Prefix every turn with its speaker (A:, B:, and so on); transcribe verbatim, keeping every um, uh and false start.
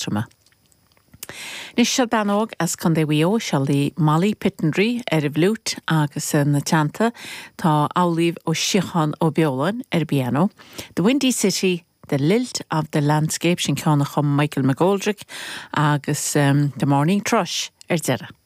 A: átrama. Nis se banog as condéwio shall the Molly Pittendry er vlút agus na chanta tá Auliv o Shichan o Biolan er piano. The Windy City, the lilt of the landscape sin ceannach chum Michael McGoldrick agus um, the Morning Thrush er zera.